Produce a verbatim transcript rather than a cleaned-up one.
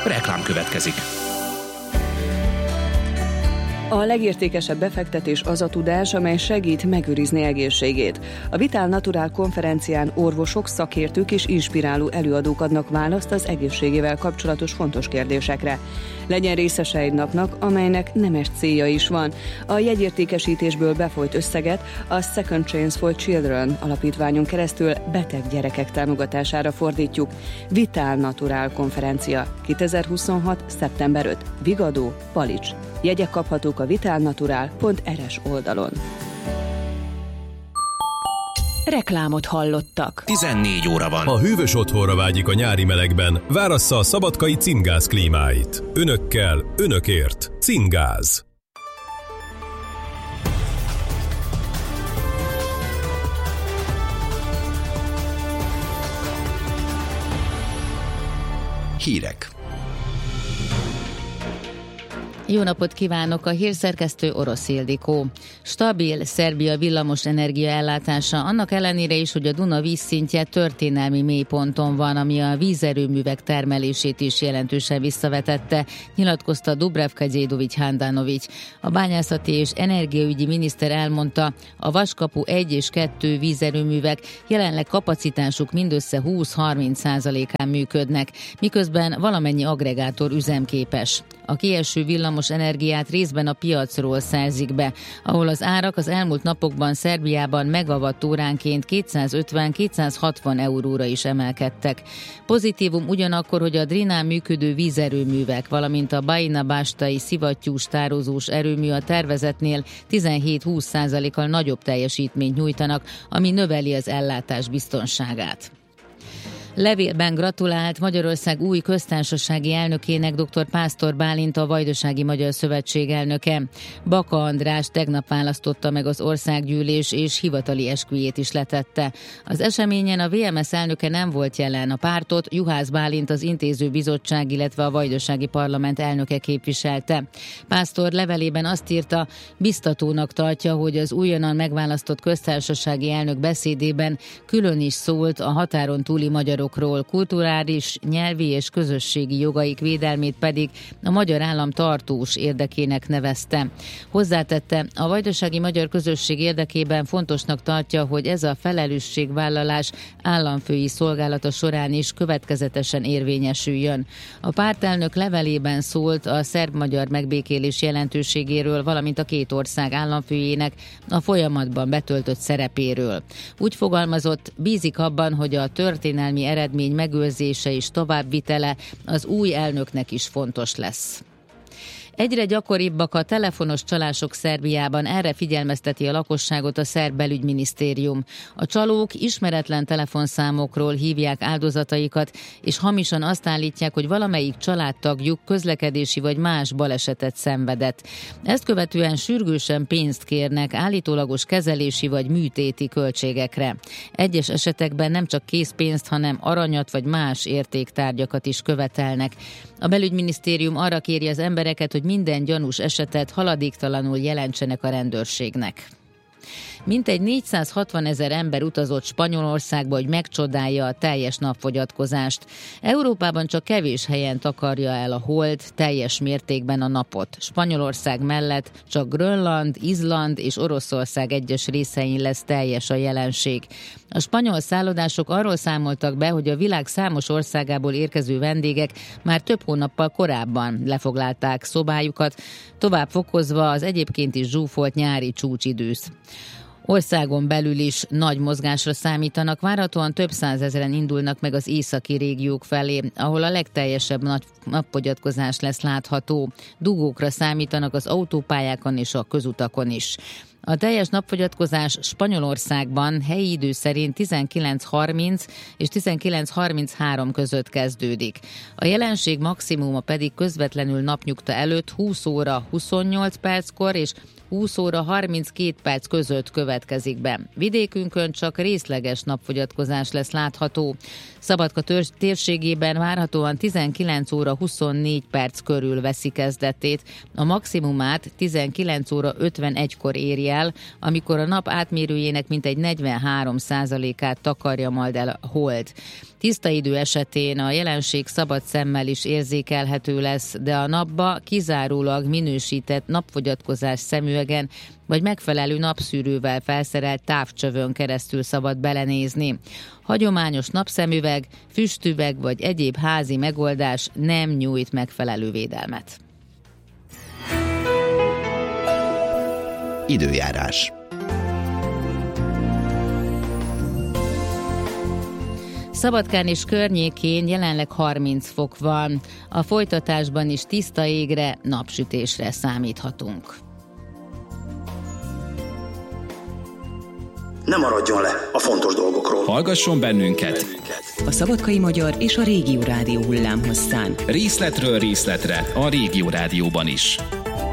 Reklám következik. A legértékesebb befektetés az a tudás, amely segít megőrizni egészségét. A Vital Natural konferencián orvosok, szakértők és inspiráló előadók adnak választ az egészségével kapcsolatos fontos kérdésekre. Legyen részese egy napnak, amelynek nemes célja is van. A jegyértékesítésből befolyt összeget a Second Chance for Children alapítványon keresztül beteg gyerekek támogatására fordítjuk. Vital Natural konferencia kétezer-huszonhat. szeptember ötödike. Vigadó, Palics. Jegyek kaphatók a vitalnatural pont er es oldalon. Reklámot hallottak. tizennégy óra van. A hűvös otthonra vágyik a nyári melegben, várassza a szabadkai Cimgáz klímáit. Önökkel, önökért. Cimgáz. Hírek. Jó napot kívánok, a hírszerkesztő Orosz Ildikó. Stabil Szerbia villamos energia ellátása, annak ellenére is, hogy a Duna vízszintje történelmi mélyponton van, ami a vízerőművek termelését is jelentősen visszavetette, nyilatkozta Dubravka Dzédovics Handanovics. A bányászati és energiaügyi miniszter elmondta, a Vaskapu egy és kettő vízerőművek jelenleg kapacitásuk mindössze húsz-harminc százalékán működnek, miközben valamennyi aggregátor üzemképes. A kieső villamos energiát részben a piacról szerzik be, ahol az árak az elmúlt napokban Szerbiában megawattóránként kétszázötven-kétszázhatvan euróra is emelkedtek. Pozitívum ugyanakkor, hogy a Drinán működő vízerőművek, valamint a Bajina-bástai szivattyús tározós erőmű a tervezetnél tizenhét-húsz százalékkal nagyobb teljesítményt nyújtanak, ami növeli az ellátás biztonságát. Levélben gratulált Magyarország új köztársasági elnökének dr. Pásztor Bálint, a Vajdasági Magyar Szövetség elnöke. Baka András tegnap választotta meg az országgyűlés, és hivatali esküjét is letette. Az eseményen a vé em es elnöke nem volt jelen, a pártot Juhász Bálint, az intézőbizottság, illetve a Vajdasági Parlament elnöke képviselte. Pásztor levelében azt írta, biztatónak tartja, hogy az újonnan megválasztott köztársasági elnök beszédében külön is szólt a határon túli magyarok kulturális, nyelvi és közösségi jogaik védelmét pedig a magyar állam tartós érdekének nevezte. Hozzátette, a vajdasági magyar közösség érdekében fontosnak tartja, hogy ez a felelősségvállalás államfői szolgálata során is következetesen érvényesüljön. A pártelnök levelében szólt a szerb-magyar megbékélés jelentőségéről, valamint a két ország államfőjének a folyamatban betöltött szerepéről. Úgy fogalmazott, bízik abban, hogy a történelmi eredmény megőrzése és továbbvitele az új elnöknek is fontos lesz. Egyre gyakoribbak a telefonos csalások Szerbiában, erre figyelmezteti a lakosságot a szerb belügyminisztérium. A csalók ismeretlen telefonszámokról hívják áldozataikat, és hamisan azt állítják, hogy valamelyik családtagjuk közlekedési vagy más balesetet szenvedett. Ezt követően sürgősen pénzt kérnek állítólagos kezelési vagy műtéti költségekre. Egyes esetekben nem csak készpénzt, hanem aranyat vagy más értéktárgyakat is követelnek. A belügyminisztérium arra kéri az embereket, hogy minden gyanús esetet haladéktalanul jelentsenek a rendőrségnek. Mintegy négyszázhatvan ezer ember utazott Spanyolországba, hogy megcsodálja a teljes napfogyatkozást. Európában csak kevés helyen takarja el a hold teljes mértékben a napot. Spanyolország mellett csak Grönland, Izland és Oroszország egyes részein lesz teljes a jelenség. A spanyol szállodások arról számoltak be, hogy a világ számos országából érkező vendégek már több hónappal korábban lefoglalták szobájukat, tovább fokozva az egyébként is zsúfolt nyári csúcsidőt. Országon belül is nagy mozgásra számítanak, várhatóan több százezren indulnak meg az északi régiók felé, ahol a legteljesebb napfogyatkozás lesz látható. Dugókra számítanak az autópályákon és a közutakon is. A teljes napfogyatkozás Spanyolországban helyi idő szerint tizenkilenc harminc és tizenkilenc harminchárom között kezdődik. A jelenség maximuma pedig közvetlenül napnyugta előtt húsz óra huszonnyolc perckor és húsz óra harminckét perc között következik be. Vidékünkön csak részleges napfogyatkozás lesz látható. Szabadka térségében várhatóan tizenkilenc óra huszonnégy perc körül veszi kezdetét. A maximumát tizenkilenc óra ötvenegykor éri el, reggel, amikor a nap átmérőjének mintegy negyvenhárom százalékát takarja majd el a hold. Tiszta idő esetén a jelenség szabad szemmel is érzékelhető lesz, de a napba kizárólag minősített napfogyatkozás szemüvegen vagy megfelelő napszűrővel felszerelt távcsövön keresztül szabad belenézni. Hagyományos napszemüveg, füstüveg vagy egyéb házi megoldás nem nyújt megfelelő védelmet. Időjárás. Szabadkán és környékén jelenleg harminc fok van. A folytatásban is tiszta égre, napsütésre számíthatunk. Ne maradjon le a fontos dolgokról. Hallgasson bennünket! A Szabadkai Magyar és a Régió Rádió hullámhosszán. Részletről részletre a Régió Rádióban is.